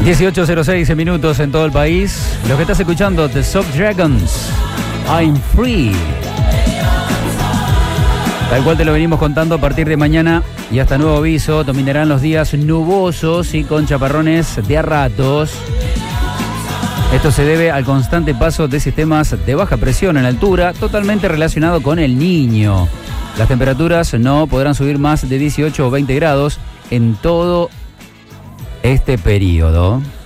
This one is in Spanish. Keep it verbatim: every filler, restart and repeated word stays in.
dieciocho cero seis minutos en todo el país. Lo que estás escuchando, The Soft Dragons, I'm Free. Tal cual te lo venimos contando, a partir de mañana y hasta nuevo aviso, dominarán los días nubosos y con chaparrones de a ratos. Esto se debe al constante paso de sistemas de baja presión en altura, totalmente relacionado con el Niño. Las temperaturas no podrán subir más de dieciocho o veinte grados en todo este periodo.